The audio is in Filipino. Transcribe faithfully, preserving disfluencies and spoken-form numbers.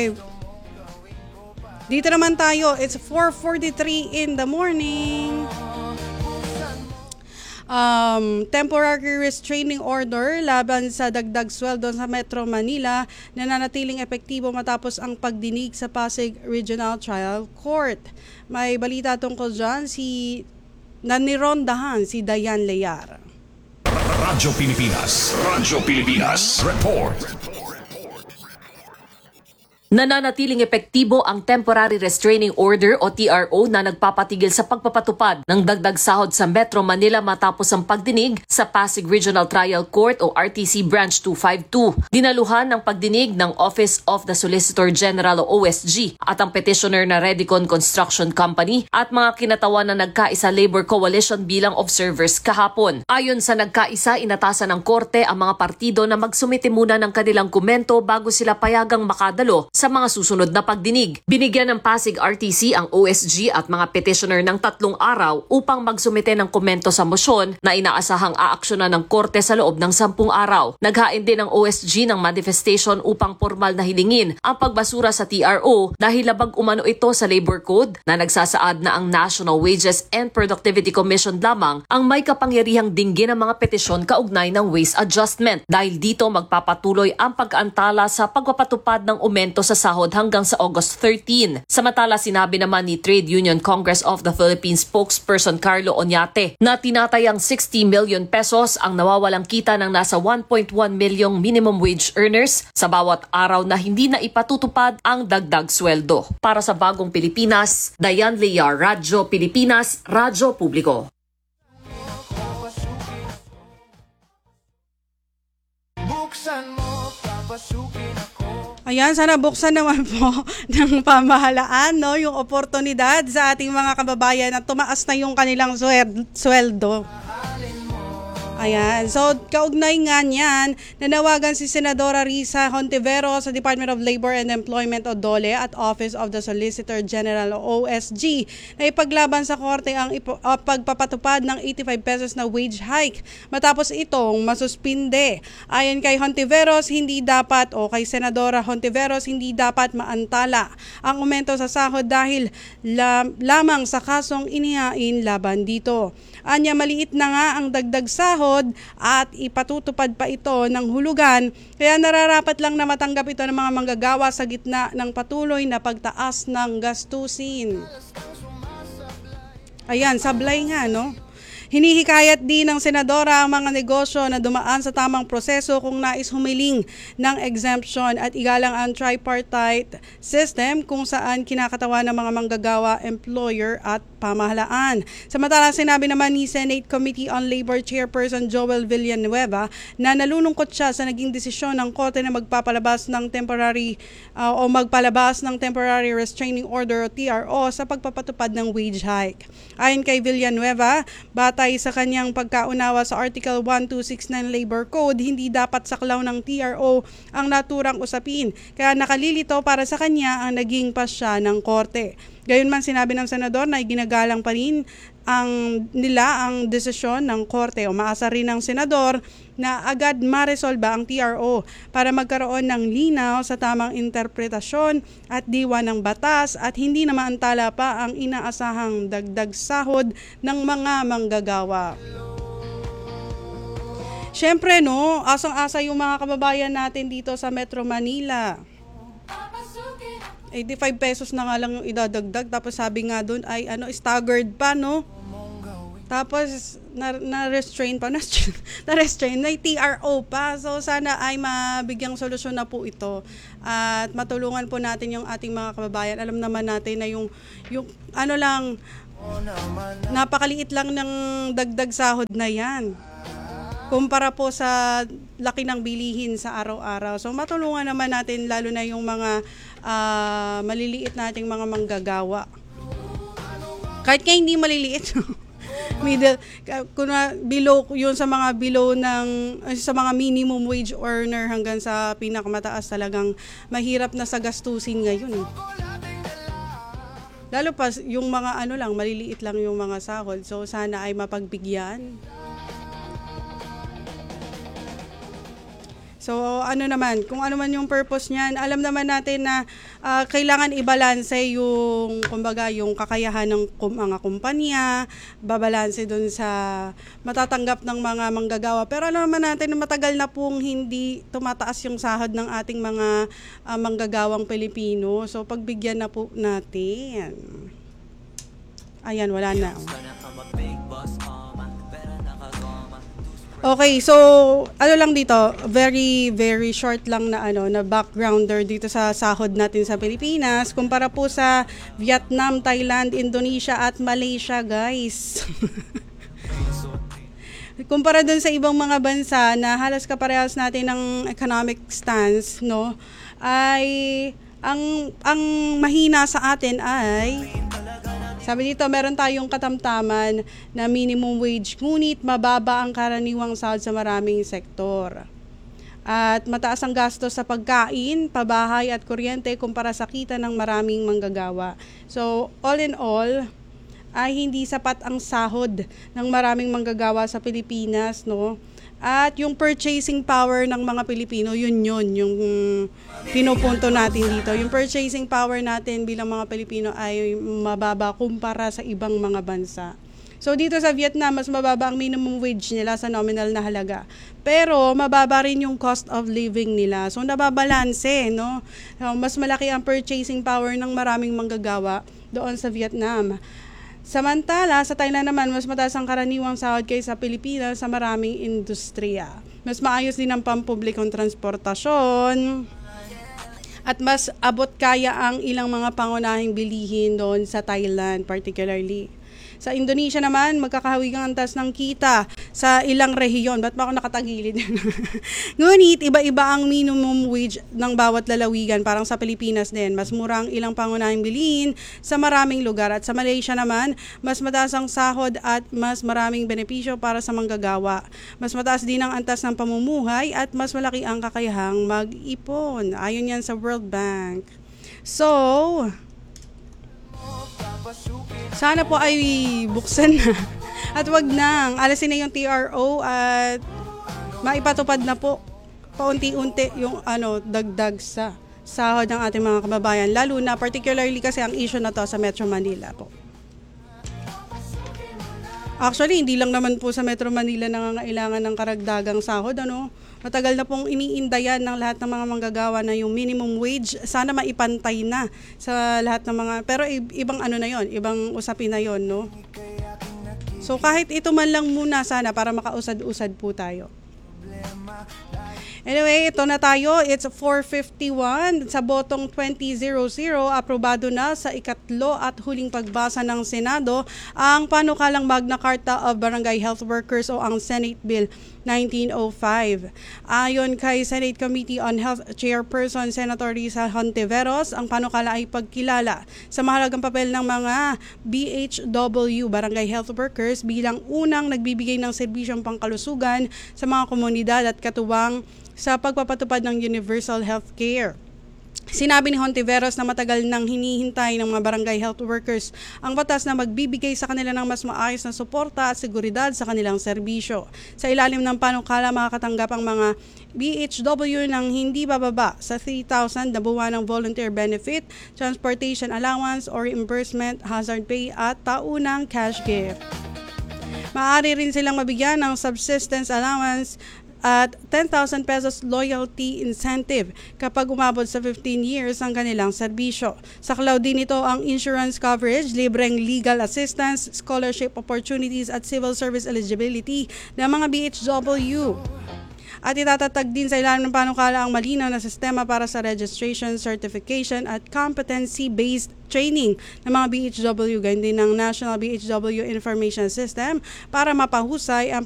Dito naman tayo, it's four forty-three in the morning. Um, temporary restraining order laban sa dagdag sweldo sa Metro Manila na nanatiling epektibo matapos ang pagdinig sa Pasig Regional Trial Court. May balita tungkol dyan, si nanirondahan si Dayan Leyar. Radyo Pilipinas. Radyo Pilipinas. Report. Nananatiling epektibo ang Temporary Restraining Order o T R O na nagpapatigil sa pagpapatupad ng dagdag sahod sa Metro Manila matapos ang pagdinig sa Pasig Regional Trial Court o R T C Branch two fifty-two. Dinaluhan ng pagdinig ng Office of the Solicitor General o O S G at ang petitioner na Redicon Construction Company at mga kinatawan na nagkaisa Labor Coalition bilang observers kahapon. Ayon sa nagkaisa, inatasan ng korte ang mga partido na magsumite muna ng kanilang komento bago sila payagang makadalo sa mga susunod na pagdinig. Binigyan ng Pasig R T C ang O S G at mga petitioner ng tatlong araw upang magsumite ng komento sa mosyon na inaasahang aaksyonan ng korte sa loob ng sampung araw. Naghain din ng O S G ng manifestation upang formal na hilingin ang pagbasura sa T R O dahil labag umano ito sa Labor Code na nagsasaad na ang National Wages and Productivity Commission lamang ang may kapangyarihang dinggin ang mga petisyon kaugnay ng wage adjustment. Dahil dito magpapatuloy ang pag-aantala sa pagpapatupad ng aumento sa sahod hanggang sa August thirteenth. Samantala, sinabi naman ni Trade Union Congress of the Philippines spokesperson Carlo Oñate na tinatayang sixty million pesos ang nawawalang kita ng nasa one point one milyong minimum wage earners sa bawat araw na hindi na ipatutupad ang dagdag sweldo. Para sa Bagong Pilipinas, Dayan Leyar, Radyo Pilipinas, Radyo Publiko. Buksan mo, papasukin ako. Ayan, sana buksan naman po ng pamahalaan, no, yung oportunidad sa ating mga kababayan na tumaas na yung kanilang sweldo. Ayan, so kaugnay nga niyan, nanawagan si Senadora Risa Hontiveros sa Department of Labor and Employment o DOLE at Office of the Solicitor General o O S G na ipaglaban sa korte ang ipo, uh, pagpapatupad ng eighty-five pesos na wage hike matapos itong masuspinde. Ayon kay Hontiveros, hindi dapat o kay Senadora Hontiveros, hindi dapat maantala ang aumento sa sahod dahil la, lamang sa kasong inihain laban dito. Anya, maliit na nga ang dagdag sahod at ipatutupad pa ito ng hulugan, kaya nararapat lang na matanggap ito ng mga manggagawa sa gitna ng patuloy na pagtaas ng gastusin. Ayan, sablay nga, no? Hinihikayat din ng senadora ang mga negosyo na dumaan sa tamang proseso kung nais humiling ng exemption at igalang ang tripartite system kung saan kinakatawan ng mga manggagawa, employer at pamahalaan. Samantalang sinabi naman ni Senate Committee on Labor Chairperson Joel Villanueva na nalulungkot siya sa naging desisyon ng korte na magpapalabas ng temporary uh, o magpalabas ng temporary restraining order o T R O sa pagpapatupad ng wage hike. Ayon kay Villanueva, batay sa kanyang pagkaunawa sa Article twelve sixty-nine Labor Code, hindi dapat saklaw ng T R O ang naturang usapin, kaya nakalilito para sa kanya ang naging pasya ng korte. Gayunman, sinabi ng senador na ginagalang pa rin ang nila ang desisyon ng korte o maasa rin ng senador na agad maresolba ang T R O para magkaroon ng linaw sa tamang interpretasyon at diwa ng batas at hindi na maantala pa ang inaasahang dagdag sahod ng mga manggagawa. Siyempre, no, asang-asa yung mga kababayan natin dito sa Metro Manila. eighty-five pesos na nga lang yung idadagdag, tapos sabi nga doon ay ano, staggered pa, no? Tapos na, na-restrain pa, na-restrain, na T R O pa. So sana ay mabigyang solusyon na po ito at matulungan po natin yung ating mga kababayan. Alam naman natin na yung, yung ano lang, napakaliit lang ng dagdag sahod na yan kumpara po sa laki ng bilihin sa araw-araw. So matulungan naman natin lalo na yung mga uh, maliliit nating mga manggagawa. Kahit nga hindi maliliit. Middle, kuna below yun sa mga below ng sa mga minimum wage earner hanggang sa pinakamataas, talagang mahirap na sa gastusin ngayon. Lalo pa yung mga ano lang, maliliit lang yung mga sahod. So sana ay mapagbigyan. So ano naman, kung ano man yung purpose niyan, alam naman natin na ah, kailangan ibalanse yung kumbaga yung kakayahan ng kum- mga kumpanya, babalanse dun sa matatanggap ng mga manggagawa. Pero alam naman natin na matagal na pong hindi tumataas yung sahod ng ating mga ah, manggagawang Pilipino. So pagbigyan na po natin. Ayan, wala na. Okay, so ano lang dito, very very short lang na ano na backgrounder dito sa sahod natin sa Pilipinas kumpara po sa Vietnam, Thailand, Indonesia at Malaysia, guys. Kumpara dun sa ibang mga bansa na halos kaparehas natin ng economic stance, no? Ay ang ang mahina sa atin ay sabi dito, meron tayong katamtaman na minimum wage, ngunit mababa ang karaniwang sahod sa maraming sektor. At mataas ang gastos sa pagkain, pabahay at kuryente kumpara sa kita ng maraming manggagawa. So, all in all, ay hindi sapat ang sahod ng maraming manggagawa sa Pilipinas, no? At yung purchasing power ng mga Pilipino, yun yun, yung pinupunto natin dito. Yung purchasing power natin bilang mga Pilipino ay mababa kumpara sa ibang mga bansa. So dito sa Vietnam, mas mababa ang minimum wage nila sa nominal na halaga. Pero mababa rin yung cost of living nila. So nababalanse, no? So, mas malaki ang purchasing power ng maraming manggagawa doon sa Vietnam. Samantala, sa Thailand naman, mas mataas ang karaniwang sahod kaysa Pilipinas sa maraming industriya. Mas maayos din ang pampublikong transportasyon at mas abot kaya ang ilang mga pangunahing bilihin doon sa Thailand particularly. Sa Indonesia naman, magkakahawigang antas ng kita sa ilang rehiyon. Ba't ba ako nakatagilid? Ngunit, iba-iba ang minimum wage ng bawat lalawigan. Parang sa Pilipinas din. Mas mura ang ilang pangunahing bilihin sa maraming lugar. At sa Malaysia naman, mas mataas ang sahod at mas maraming benepisyo para sa manggagawa. Mas mataas din ang antas ng pamumuhay at mas malaki ang kakayahang mag-ipon. Ayon yan sa World Bank. So, sana po ay buksan na at wag nang alisin na yung T R O at maipatupad na po paunti-unti yung ano dagdag sa sahod ng ating mga kababayan, lalo na particularly kasi ang issue na to sa Metro Manila po. Actually, hindi lang naman po sa Metro Manila nangangailangan ng karagdagang sahod, ano? Matagal na pong iniindayan ng lahat ng mga manggagawa na yung minimum wage, sana maipantay na sa lahat ng mga, pero ibang ano na yon, ibang usapin na yon, no? So kahit ito man lang muna sana para makausad-usad po tayo. Anyway, ito na tayo. It's four fifty-one. Sa botong twenty hundred, aprobado na sa ikatlo at huling pagbasa ng Senado ang panukalang Magna Carta of Barangay Health Workers o ang Senate Bill nineteen oh five. Ayon kay Senate Committee on Health Chairperson Senator Risa Hontiveros, ang panukala ay pagkilala sa mahalagang papel ng mga B H W, Barangay Health Workers, bilang unang nagbibigay ng serbisyong pangkalusugan sa mga komunidad at katuwang sa pagpapatupad ng universal health care. Sinabi ni Hontiveros na matagal nang hinihintay ng mga barangay health workers ang batas na magbibigay sa kanila ng mas maayos na suporta at seguridad sa kanilang serbisyo. Sa ilalim ng panukala, makakatanggap ang mga B H W ng hindi bababa sa three thousand na buwan ng volunteer benefit, transportation allowance or reimbursement, hazard pay at taunang cash gift. Maaari rin silang mabigyan ng subsistence allowance at ten thousand pesos loyalty incentive kapag umabot sa fifteen years ang kanilang serbisyo. Saklaw din ito ang insurance coverage, libreng legal assistance, scholarship opportunities at civil service eligibility ng mga B H W. At itatatag din sa ilalim ng panukala ang malinaw na sistema para sa registration, certification at competency-based training ng mga B H W, ganyan din ng National B H W Information System para mapahusay ang